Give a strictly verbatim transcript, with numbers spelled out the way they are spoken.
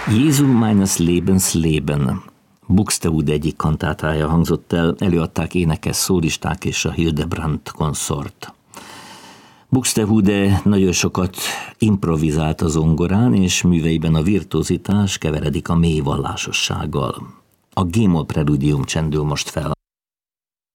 Jesu meines Lebens Leben. Buxtehude egyik kantátája hangzott el, előadták énekes szólisták és a Hildebrandt konszort. Buxtehude nagyon sokat improvizált a zongorán, és műveiben a virtuozitás keveredik a mély vallásossággal. A G-moll preludium csendül most fel.